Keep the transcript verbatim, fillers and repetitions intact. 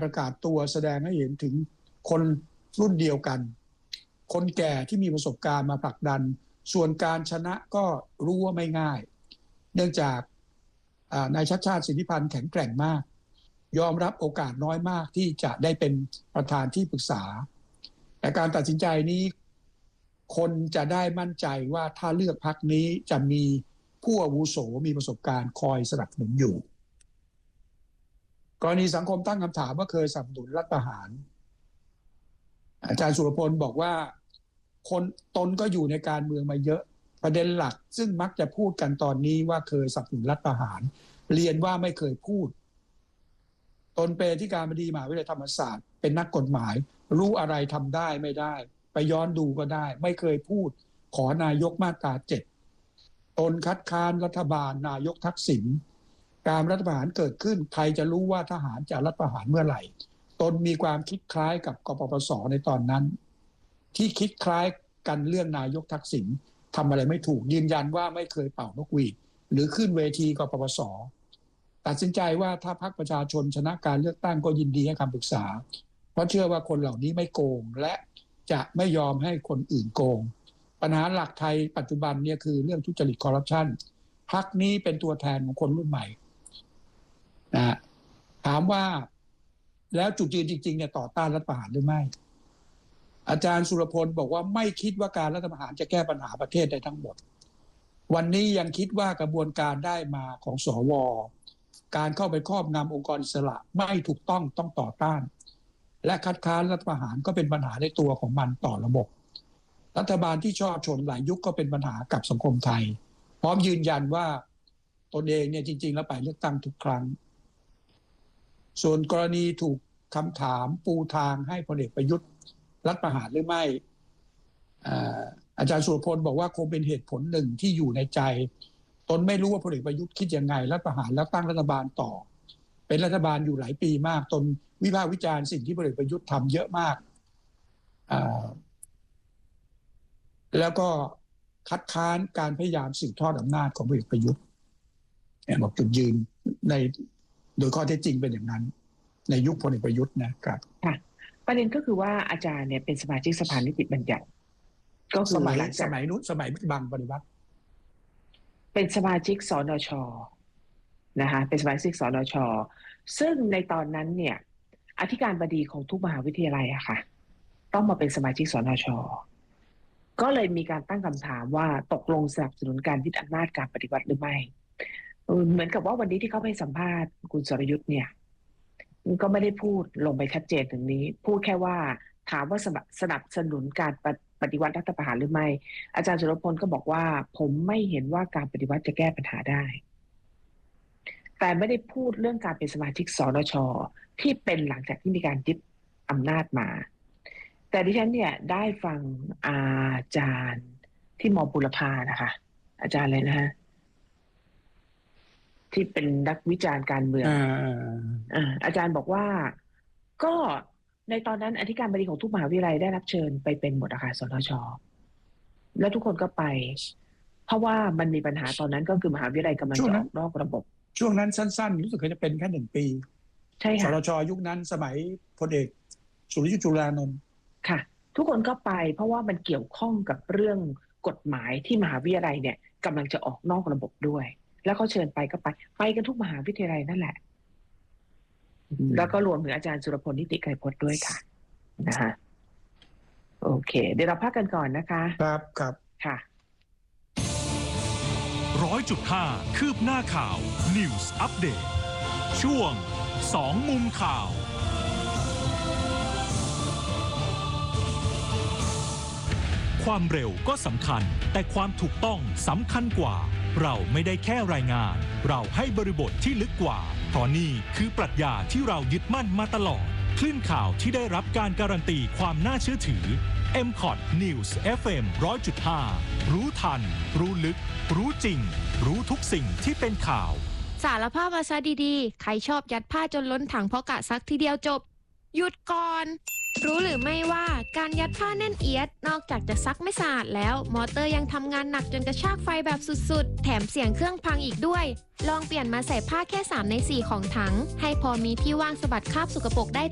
ประกาศตัวแสดงให้เห็นถึงคนรุ่นเดียวกันคนแก่ที่มีประสบการณ์มาผลักดันส่วนการชนะก็รู้ว่าไม่ง่ายเนื่องจากนายชัชชาติสิทธิพันธ์แข็งแกร่งมากยอมรับโอกาสน้อยมากที่จะได้เป็นประธานที่ปรึกษาแต่การตัดสินใจนี้คนจะได้มั่นใจว่าถ้าเลือกพรรคนี้จะมีผู้อาวุโสมีประสบการณ์คอยสนับสนุนอยู่กรณีสังคมตั้งคำถามว่าเคยสนับสนุนรัฐประหารอาจารย์สุรพลบอกว่าคนตนก็อยู่ในการเมืองมาเยอะประเด็นหลักซึ่งมักจะพูดกันตอนนี้ว่าเคยสนับสนุนรัฐประหารเรียนว่าไม่เคยพูดตนเป็นที่การบดีมหาวิทยาลัยธรรมศาสตร์เป็นนักกฎหมายรู้อะไรทำได้ไม่ได้ไปย้อนดูก็ได้ไม่เคยพูดขอนายกมาตราเจ็ดตนคัดค้านรัฐบาลนายกทักษิณการรัฐประหารเกิดขึ้นใครจะรู้ว่าทหารจะรัฐประหารเมื่อไหร่ตนมีความคิดคล้ายกับกปปสในตอนนั้นที่คิดคล้ายกันเรื่องนายกทักษิณทำอะไรไม่ถูกยืนยันว่าไม่เคยเป่านกหวีดหรือขึ้นเวทีกปปสตัดสินใจว่าถ้าพรรคประชาชนชนะการเลือกตั้งก็ยินดีให้คำปรึกษาเพราะเชื่อว่าคนเหล่านี้ไม่โกงและจะไม่ยอมให้คนอื่นโกงปัญหาหลักไทยปัจจุบันเนี่ยคือเรื่องทุจริตคอร์รัปชันพรรคนี้เป็นตัวแทนของคนรุ่นใหม่นะถามว่าแล้วจุดยืนจริงๆเนี่ยต่อต้านรัฐประหารหรือไม่อาจารย์สุรพลบอกว่าไม่คิดว่าการรัฐประหารจะแก้ปัญหาประเทศได้ทั้งหมดวันนี้ยังคิดว่ากระบวนการได้มาของสวการเข้าไปครอบงำองค์กรอิสระไม่ถูกต้องต้องต่อต้านและคัดค้านรัฐประหารก็เป็นปัญหาในตัวของมันต่อระบบรัฐบาลที่ชอบชนหลายยุคก็เป็นปัญหากับสังคมไทยพร้อมยืนยันว่าตนเองเนี่ยจริงๆแล้วไปเลือกตั้งทุกครั้งส่วนกรณีถูกคำถามปูทางให้พลเอกประยุทธ์รัฐประหารหรือไม่อาจารย์สุรพลบอกว่าคงเป็นเหตุผลหนึ่งที่อยู่ในใจตนไม่รู้ว่าพลเอกประยุทธ์คิดยังไงรัฐประหารแล้วตั้งรัฐบาลต่อเป็นรัฐบาลอยู่หลายปีมากตนวิพากษ์วิจารณ์สิ่งที่พลเอกประยุทธ์ทำเยอะมากแล้วก็คัดค้านการพยายามสืบทอดอำนาจของพลเอกประยุทธ์บอกจุดยืนในโดยข้อเท็จจริงเป็นอย่างนั้นในยุคพลเอกประยุทธ์นะครับค่ะประเด็นก็คือว่าอาจารย์เนี่ยเป็นสมาชิกสภานิติบัญญัติก็สมัยสมัยนู้นสมัยบางปฏิวัติเป็นสมาชิกสนช.นะคะเป็นสมาชิกสนช.ซึ่งในตอนนั้นเนี่ยอธิการบดีของทุกมหาวิทยาลัยอะค่ะต้องมาเป็นสมาชิกสนช.ก็เลยมีการตั้งคำถามว่าตกลงสนับสนุนการยึดอำนาจการปฏิวัติหรือไม่เหมือนกับว่าวันนี้ที่เขาไปสัมภาษณ์คุณสรยุทธ์เนี่ยก็ไม่ได้พูดลงไปชัดเจนถึงนี้พูดแค่ว่าถามว่าสนับสนุนการปฏิวัติรัฐประหารหรือไม่อาจารย์สุรพลก็บอกว่าผมไม่เห็นว่าการปฏิวัติจะแก้ปัญหาได้แต่ไม่ได้พูดเรื่องการเป็นสมาชิกสนช.ที่เป็นหลังจากที่มีการยึดอำนาจมาแต่ดิฉันเนี่ยได้ฟังอาจารย์ที่ม.บุรพานะคะอาจารย์เลยนะฮะที่เป็นนักวิจารณ์การเมืองอ่าอาจารย์บอกว่าก็ในตอนนั้นอธิการบดีของทุกมหาวิทยาลัยได้รับเชิญไปเป็นหมดอาคารสนช.แล้วทุกคนก็ไปเพราะว่ามันมีปัญหาตอนนั้นก็คือมหาวิทยาลัยกำลังจะออกนอกระบบช่วงนั้นสั้นๆรู้สึกจะเป็นแค่หนึ่งปีใช่ค่ะสนช.ยุคนั้นสมัยพลเอกสุรยุทธจุลานนท์ค่ะทุกคนก็ไปเพราะว่ามันเกี่ยวข้องกับเรื่องกฎหมายที่มหาวิทยาลัยเนี่ยกำลังจะออกนอกระบบด้วยแล้วเขาเชิญไปก็ไปไปกันทุกมหาวิทยาลัยนั่นแหละแล้วก็รวมถึงอาจารย์สุรพลนิติไกรพจน์ด้วยค่ะนะฮะโอเคเดี๋ยวเราพักกันก่อนนะคะครับครับค่ะร้อยจุดห้าคืบหน้าข่าว News Update ช่วงสองมุมข่าวความเร็วก็สำคัญแต่ความถูกต้องสำคัญกว่าเราไม่ได้แค่รายงานเราให้บริบทที่ลึกกว่าเพราะนี่คือปรัชญาที่เรายึดมั่นมาตลอดคลื่นข่าวที่ได้รับการการันตีความน่าเชื่อถือ เอ็ม คอท News เอฟ เอ็ม ร้อยจุดห้า รู้ทันรู้ลึกรู้จริงรู้ทุกสิ่งที่เป็นข่าวสารภาพมาซะดีๆใครชอบยัดผ้าจนล้นถังเพราะกะซักทีเดียวจบหยุดก่อนรู้หรือไม่ว่าการยัดผ้าแน่นเอียดนอกจากจะซักไม่สะอาดแล้วมอเตอร์ยังทำงานหนักจนกระชากไฟแบบสุดๆแถมเสียงเครื่องพังอีกด้วยลองเปลี่ยนมาใส่ผ้าแค่สามในสี่ของถังให้พอมีที่ว่างสะบัดคราบสกปรกได้